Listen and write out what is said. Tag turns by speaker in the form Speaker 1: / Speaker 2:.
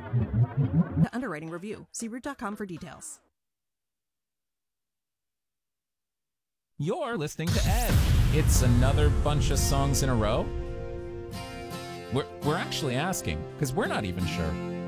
Speaker 1: The underwriting review. See Root.com for details.
Speaker 2: You're listening to Ed. It's another bunch of songs in a row. We're actually asking, because we're not even sure.